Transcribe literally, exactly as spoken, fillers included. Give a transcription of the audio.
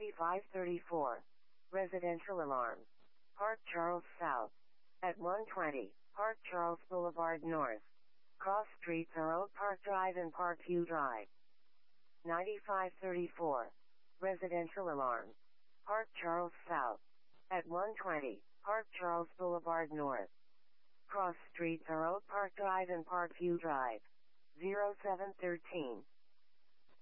ninety-five thirty-four. Residential alarm. Park Charles South. At one twenty, Park Charles Boulevard North. Cross streets are Oak Park Drive and Parkview Drive. ninety-five thirty-four. Residential alarm. Park Charles South. At one twenty, Park Charles Boulevard North. Cross streets are Oak Park Drive and Parkview Drive. zero seven one three.